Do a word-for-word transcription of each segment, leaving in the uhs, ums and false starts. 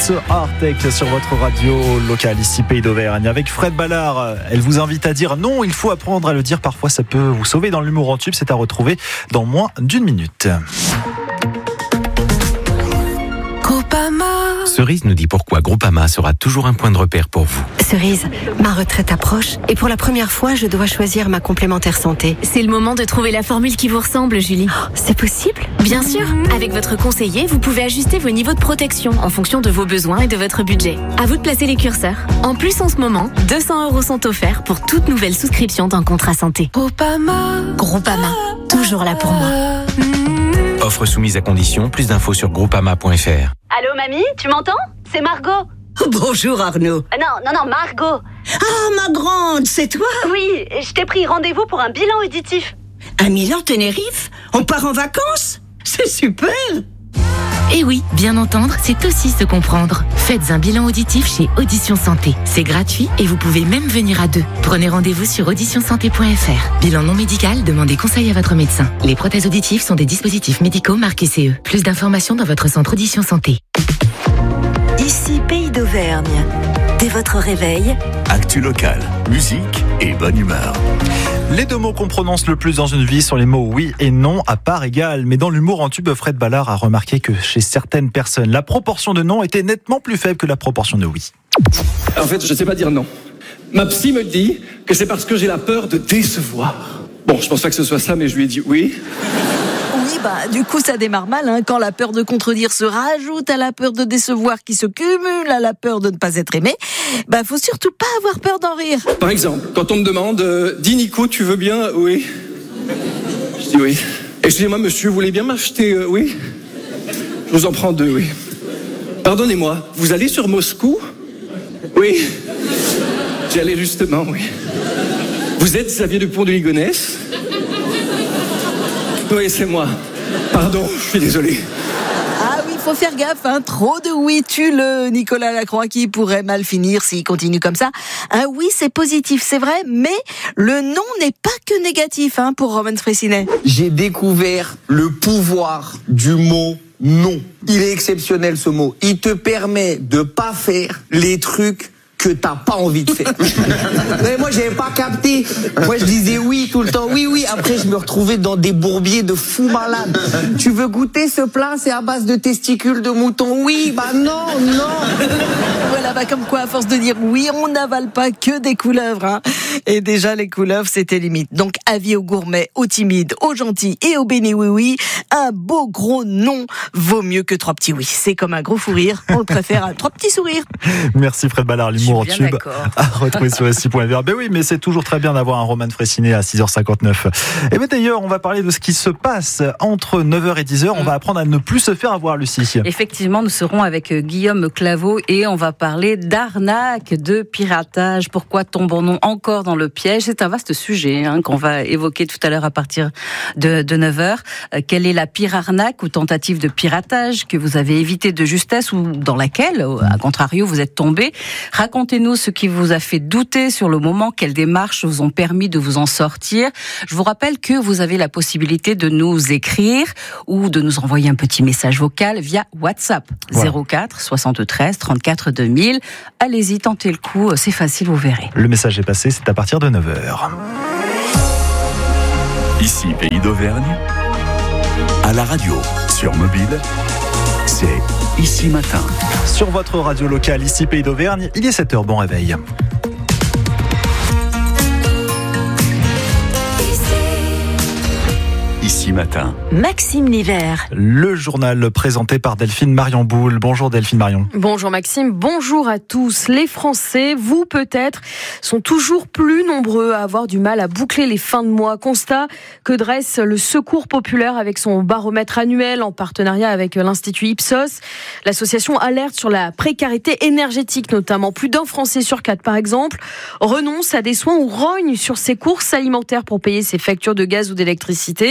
So Artec sur votre radio locale ici Pays d'Auvergne avec Fred Ballard. Elle vous invite à dire non, il faut apprendre à le dire. Parfois ça peut vous sauver dans l'humour en tube. C'est à retrouver dans moins d'une minute. Cerise nous dit pourquoi Groupama sera toujours un point de repère pour vous. Cerise, ma retraite approche et pour la première fois, je dois choisir ma complémentaire santé. C'est le moment de trouver la formule qui vous ressemble, Julie. Oh, c'est possible ? Bien sûr. Avec votre conseiller, vous pouvez ajuster vos niveaux de protection en fonction de vos besoins et de votre budget. À vous de placer les curseurs. En plus, en ce moment, deux cents euros sont offerts pour toute nouvelle souscription d'un contrat santé. Groupama. Groupama, toujours là pour moi. Offre soumise à condition, plus d'infos sur groupama point f r. Allô mamie, tu m'entends ? C'est Margot. Bonjour Arnaud. Ah non, non, non, Margot. Ah, ma grande, c'est toi ? Oui, je t'ai pris rendez-vous pour un bilan auditif. À Milan-Tenerife ? On part en vacances ? C'est super. Et oui, bien entendre, c'est aussi se comprendre. Faites un bilan auditif chez Audition Santé. C'est gratuit et vous pouvez même venir à deux. Prenez rendez-vous sur audition santé point f r. Bilan non médical, demandez conseil à votre médecin. Les prothèses auditives sont des dispositifs médicaux marqués C E. Plus d'informations dans votre centre Audition Santé. Ici Pays d'Auvergne. Dès votre réveil, actu locale, musique et bonne humeur. Les deux mots qu'on prononce le plus dans une vie sont les mots oui et non à part égale. Mais dans l'humour en tube, Fred Ballard a remarqué que chez certaines personnes, la proportion de non était nettement plus faible que la proportion de oui. En fait, je ne sais pas dire non. Ma psy me dit que c'est parce que j'ai la peur de décevoir. Bon, je pense pas que ce soit ça, mais je lui ai dit oui. Oui, bah, du coup, ça démarre mal, hein, quand la peur de contredire se rajoute à la peur de décevoir qui se cumule à la peur de ne pas être aimé. Bah, faut surtout pas avoir peur d'en rire. Par exemple, quand on me demande, euh, dis Nico, tu veux bien ? Oui. Je dis oui. Excusez-moi, monsieur, vous voulez bien m'acheter ? euh, Oui. Je vous en prends deux, oui. Pardonnez-moi, vous allez sur Moscou ? Oui. J'y allais justement, oui. Vous êtes Xavier Dupont de Ligonnès ? Oui, c'est moi. Pardon, je suis désolé. Ah oui, faut faire gaffe, hein. Trop de oui tue le Nicolas Lacroix qui pourrait mal finir s'il continue comme ça. Un oui, c'est positif, c'est vrai, mais le non n'est pas que négatif, hein, pour Roman Fressinet. J'ai découvert le pouvoir du mot non. Il est exceptionnel ce mot. Il te permet de pas faire les trucs que t'as pas envie de faire. Mais moi, j'avais pas capté. Moi, je disais oui tout le temps. Oui, oui. Après, je me retrouvais dans des bourbiers de fous malades. Tu veux goûter ce plat? C'est à base de testicules de mouton. Oui, bah non, non. Voilà, bah comme quoi, à force de dire oui, on n'avale pas que des couleuvres, hein. Et déjà, les couleuvres, c'était limite. Donc, avis aux gourmets, aux timides, aux gentils et aux bénis oui-oui. Un beau gros non vaut mieux que trois petits oui. C'est comme un gros fou rire. On le préfère à trois petits sourires. Merci Fred Ballard. En tube à retrouver sur S I point F R. Ben oui, mais c'est toujours très bien d'avoir un Roman Fressinet à six heures cinquante-neuf. Et bien d'ailleurs, on va parler de ce qui se passe entre neuf heures et dix heures. On va apprendre à ne plus se faire avoir, Lucie. Effectivement, nous serons avec Guillaume Claveau et on va parler d'arnaque, de piratage. Pourquoi tombons-nous encore dans le piège ? C'est un vaste sujet, hein, qu'on va évoquer tout à l'heure à partir de, de neuf heures. Euh, quelle est la pire arnaque ou tentative de piratage que vous avez évité de justesse ou dans laquelle, à contrario, vous êtes tombé ? Racontez Racontez-nous ce qui vous a fait douter sur le moment, quelles démarches vous ont permis de vous en sortir. Je vous rappelle que vous avez la possibilité de nous écrire ou de nous envoyer un petit message vocal via WhatsApp. Voilà. zéro quatre soixante-treize trente-quatre deux mille. Allez-y, tentez le coup, c'est facile, vous verrez. Le message est passé, c'est à partir de neuf heures. Ici, Pays d'Auvergne, à la radio, sur mobile, c'est Ici Matin. Sur votre radio locale, ici Pays d'Auvergne, il est sept heures, bon réveil. Ici Matin. Maxime Livert. Le journal présenté par Delphine Marion Boule. Bonjour Delphine Marion. Bonjour Maxime, bonjour à tous. Les Français, vous peut-être, sont toujours plus nombreux à avoir du mal à boucler les fins de mois. Constat que dresse le Secours populaire avec son baromètre annuel en partenariat avec l'Institut Ipsos. L'association alerte sur la précarité énergétique notamment. Plus d'un Français sur quatre par exemple renonce à des soins ou rogne sur ses courses alimentaires pour payer ses factures de gaz ou d'électricité. Et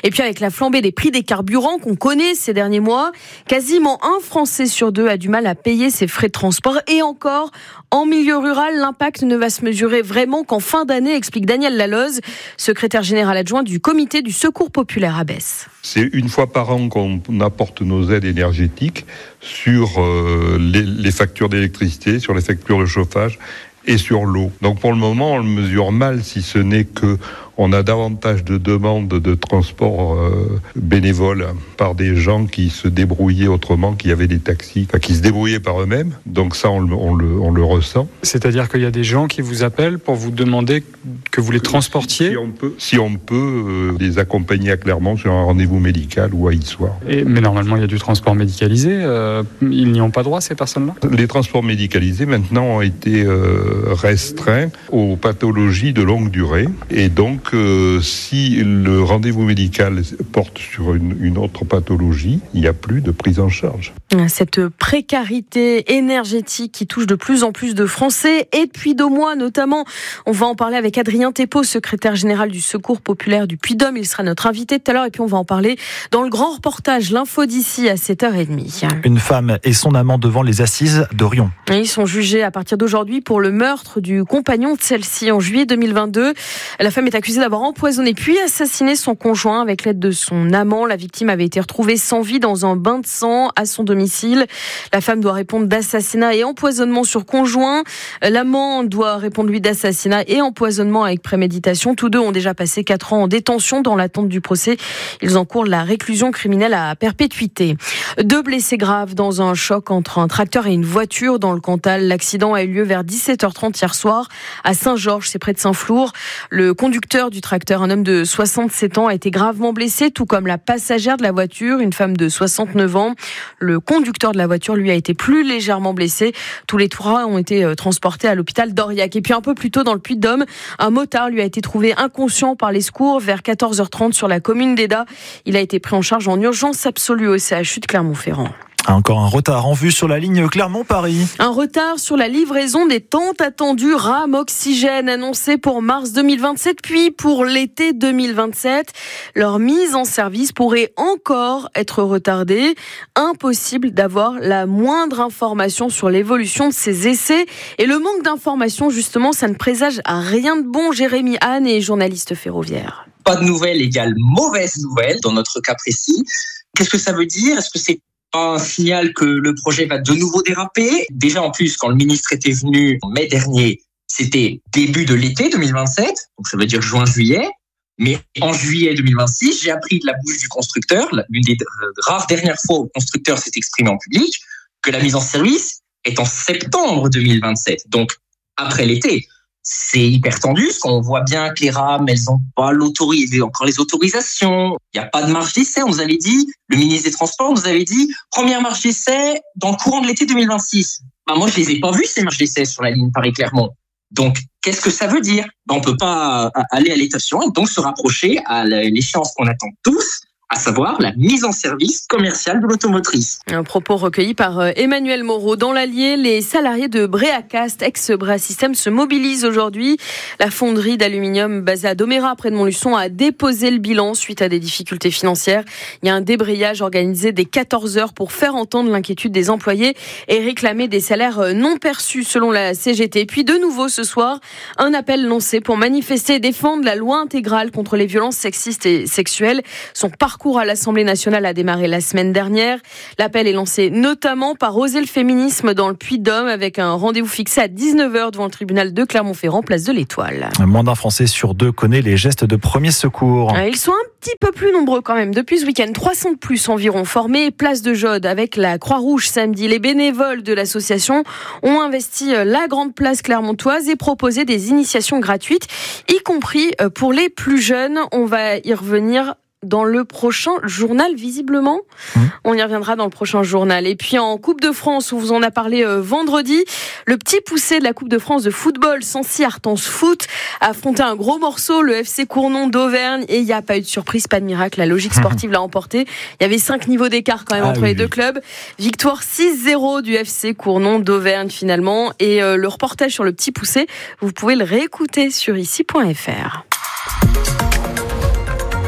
Et puis avec la flambée des prix des carburants qu'on connaît ces derniers mois, quasiment un Français sur deux a du mal à payer ses frais de transport. Et encore, en milieu rural, l'impact ne va se mesurer vraiment qu'en fin d'année, explique Daniel Laloz, secrétaire général adjoint du comité du Secours populaire à Besse. C'est une fois par an qu'on apporte nos aides énergétiques sur euh, les, les factures d'électricité, sur les factures de chauffage et sur l'eau. Donc pour le moment, on le mesure mal, si ce n'est que on a davantage de demandes de transport euh, bénévoles par des gens qui se débrouillaient autrement, qui avaient des taxis, enfin, qui se débrouillaient par eux-mêmes. Donc ça, on le, on le, on le ressent. C'est-à-dire qu'il y a des gens qui vous appellent pour vous demander que vous les transportiez ? Si on peut, si on peut euh, les accompagner à Clermont sur un rendez-vous médical ou à Issoire. Et, mais normalement, il y a du transport médicalisé. Euh, ils n'y ont pas droit, ces personnes-là ? Les transports médicalisés, maintenant, ont été euh, restreints aux pathologies de longue durée. Et donc, Euh, si le rendez-vous médical porte sur une, une autre pathologie, il n'y a plus de prise en charge. Cette précarité énergétique qui touche de plus en plus de Français et depuis deux mois notamment. On va en parler avec Adrien Thépeau, secrétaire général du Secours populaire du Puy-de-Dôme. Il sera notre invité tout à l'heure et puis on va en parler dans le grand reportage L'info d'ici à sept heures trente. Une femme et son amant devant les assises d'Orion. Ils sont jugés à partir d'aujourd'hui pour le meurtre du compagnon de celle-ci en juillet deux mille vingt-deux. La femme est accusée d'avoir empoisonné puis assassiné son conjoint avec l'aide de son amant. La victime avait été retrouvée sans vie dans un bain de sang à son domicile. La femme doit répondre d'assassinat et empoisonnement sur conjoint. L'amant doit répondre lui d'assassinat et empoisonnement avec préméditation. Tous deux ont déjà passé quatre ans en détention dans l'attente du procès. Ils encourent la réclusion criminelle à perpétuité. Deux blessés graves dans un choc entre un tracteur et une voiture dans le Cantal. L'accident a eu lieu vers dix-sept heures trente hier soir à Saint-Georges, c'est près de Saint-Flour. Le conducteur du tracteur, un homme de soixante-sept ans, a été gravement blessé, tout comme la passagère de la voiture, une femme de soixante-neuf ans. Le conducteur de la voiture, lui, a été plus légèrement blessé. Tous les trois ont été transportés à l'hôpital d'Aurillac. Et puis un peu plus tôt dans le Puy-de-Dôme, un motard lui a été trouvé inconscient par les secours vers quatorze heures trente sur la commune d'Eda. Il a été pris en charge en urgence absolue au C H U de Clermont-Ferrand. Encore un retard en vue sur la ligne Clermont-Paris. Un retard sur la livraison des tant attendus rames oxygène annoncés pour mars deux mille vingt-sept, puis pour l'été deux mille vingt-sept. Leur mise en service pourrait encore être retardée. Impossible d'avoir la moindre information sur l'évolution de ces essais. Et le manque d'informations, justement, ça ne présage à rien de bon. Jérémy Anne est journaliste ferroviaire. Pas de nouvelles égale mauvaise nouvelle dans notre cas précis. Qu'est-ce que ça veut dire ? Est-ce que c'est un signal que le projet va de nouveau déraper? Déjà, en plus, quand le ministre était venu en mai dernier, c'était début de l'été deux mille vingt-sept, donc ça veut dire juin-juillet. Mais en juillet deux mille vingt-six, j'ai appris de la bouche du constructeur, l'une des rares dernières fois où le constructeur s'est exprimé en public, que la mise en service est en septembre deux mille vingt-sept, donc après l'été. C'est hyper tendu, parce qu'on voit bien que les rames, elles n'ont pas l'autorisation, encore les autorisations. Il n'y a pas de marge d'essai, on nous avait dit. Le ministre des Transports nous avait dit première marge d'essai dans le courant de l'été deux mille vingt-six. Ben moi, je les ai pas vues, ces marges d'essai sur la ligne Paris-Clermont. Donc, qu'est-ce que ça veut dire? Ben, on peut pas aller à l'étape suivante, donc se rapprocher à l'échéance qu'on attend tous, à savoir la mise en service commerciale de l'automotrice. Un propos recueilli par Emmanuel Moreau. Dans l'Allier, les salariés de Bréacast, ex-Bréa System, se mobilisent aujourd'hui. La fonderie d'aluminium basée à Domérat, près de Montluçon, a déposé le bilan suite à des difficultés financières. Il y a un débrayage organisé dès quatorze heures pour faire entendre l'inquiétude des employés et réclamer des salaires non perçus selon la C G T. Puis de nouveau ce soir, un appel lancé pour manifester et défendre la loi intégrale contre les violences sexistes et sexuelles. Son parcours à l'Assemblée nationale a démarré la semaine dernière. L'appel est lancé notamment par Oser le féminisme dans le Puy-de-Dôme avec un rendez-vous fixé à dix-neuf heures devant le tribunal de Clermont-Ferrand, place de l'Étoile. Moins d'un Français sur deux connaît les gestes de premier secours. Ils sont un petit peu plus nombreux quand même. Depuis ce week-end, trois cents de plus environ formés. Place de Jaude avec la Croix-Rouge samedi. Les bénévoles de l'association ont investi la grande place clermontoise et proposé des initiations gratuites, y compris pour les plus jeunes. On va y revenir dans le prochain journal, visiblement. Mmh. On y reviendra dans le prochain journal. Et puis en Coupe de France, on vous en a parlé euh, vendredi, le petit poussé de la Coupe de France de football, Sancy Artense Foot, a affronté un gros morceau, le F C Cournon d'Auvergne, et il n'y a pas eu de surprise, pas de miracle. La logique sportive mmh. l'a emporté. Il y avait cinq niveaux d'écart quand même ah, entre oui, les deux oui. clubs. Victoire six zéro du F C Cournon d'Auvergne finalement. Et euh, le reportage sur le petit poussé, vous pouvez le réécouter sur ici point f r.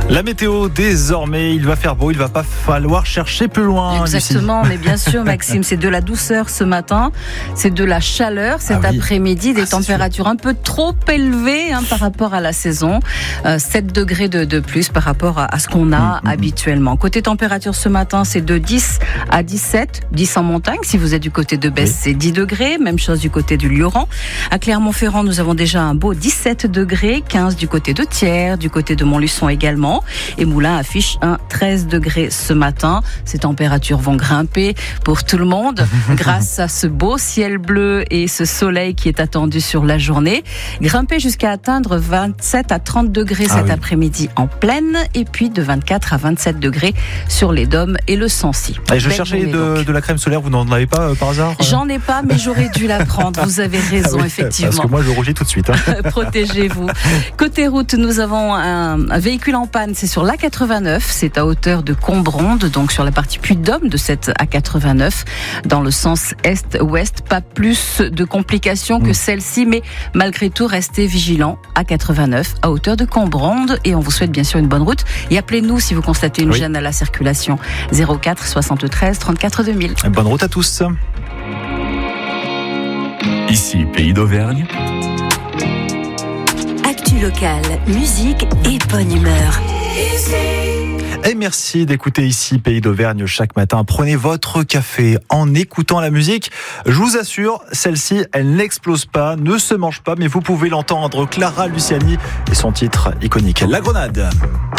La météo, désormais, il va faire beau, il va pas falloir chercher plus loin. Exactement, Lucie. mais bien sûr, Maxime, c'est de la douceur ce matin, c'est de la chaleur cet ah oui. après-midi, des ah, températures un peu trop élevées hein, par rapport à la saison, euh, sept degrés de, de plus par rapport à, à ce qu'on a mmh, habituellement. Côté température ce matin, c'est de dix à dix-sept, dix en montagne, si vous êtes du côté de Besse, oui. c'est dix degrés, même chose du côté du Lioran. À Clermont-Ferrand, nous avons déjà un beau dix-sept degrés, quinze du côté de Thiers, du côté de Montluçon également. Et Moulins affiche un treize degrés ce matin. Ces températures vont grimper pour tout le monde grâce à ce beau ciel bleu et ce soleil qui est attendu sur la journée. Grimper jusqu'à atteindre vingt-sept à trente degrés ah cet oui. après-midi en plaine et puis de vingt-quatre à vingt-sept degrés sur les Dômes et le Sancy. Et je Belle cherchais de, de la crème solaire, vous n'en avez pas euh, par hasard euh... J'en ai pas, mais j'aurais dû la prendre. Vous avez raison, ah oui, effectivement. Parce que moi, je rougis tout de suite. Hein. Protégez-vous. Côté route, nous avons un, un véhicule en panne, c'est sur l'A quatre-vingt-neuf, c'est à hauteur de Combronde, donc sur la partie Puy-de-Dôme de cette A quatre-vingt-neuf, dans le sens est-ouest. Pas plus de complications que mmh. celle-ci, mais malgré tout, restez vigilants. A quatre-vingt-neuf, à hauteur de Combronde, et on vous souhaite bien sûr une bonne route. Et appelez-nous si vous constatez une oui. gêne à la circulation. zéro quatre soixante-treize trente-quatre deux mille. Bonne route à tous. Ici, Pays d'Auvergne. Actu locale, musique et bonne humeur. Et merci d'écouter ici Pays d'Auvergne chaque matin. Prenez votre café en écoutant la musique. Je vous assure, celle-ci, elle n'explose pas, ne se mange pas, mais vous pouvez l'entendre. Clara Luciani et son titre iconique, La Grenade.